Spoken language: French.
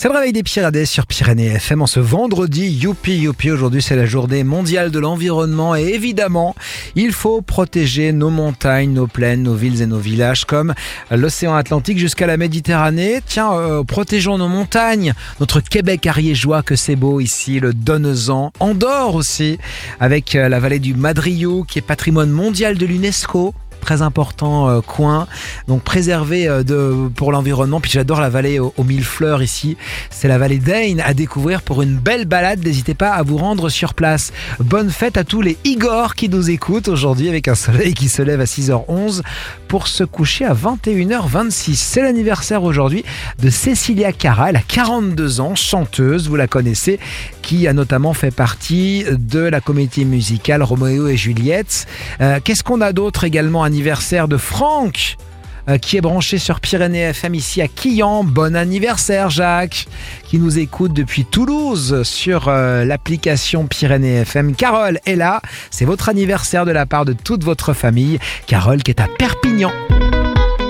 C'est le réveil des Pyrénées sur Pyrénées FM en ce vendredi. Youpi, youpi, aujourd'hui c'est la journée mondiale de l'environnement et évidemment, il faut protéger nos montagnes, nos plaines, nos villes et nos villages comme l'océan Atlantique jusqu'à la Méditerranée. Tiens, protégeons nos montagnes, notre Québec ariégeois que c'est beau ici, le Donnezan, Andorre aussi, avec la vallée du Madriou qui est patrimoine mondial de l'UNESCO. Très important coin, donc préservé pour l'environnement. Puis j'adore la vallée aux mille fleurs ici. C'est la vallée d'Ain à découvrir pour une belle balade. N'hésitez pas à vous rendre sur place. Bonne fête à tous les Igor qui nous écoutent aujourd'hui avec un soleil qui se lève à 6h11 pour se coucher à 21h26. C'est l'anniversaire aujourd'hui de Cécilia Cara. Elle a 42 ans, chanteuse, vous la connaissez, qui a notamment fait partie de la comédie musicale Roméo et Juliette. Qu'est-ce qu'on a d'autre également? Anniversaire de Franck qui est branché sur Pyrénées FM ici à Quillan. Bon anniversaire Jacques qui nous écoute depuis Toulouse sur l'application Pyrénées FM. Carole est là, c'est votre anniversaire de la part de toute votre famille. Carole qui est à Perpignan.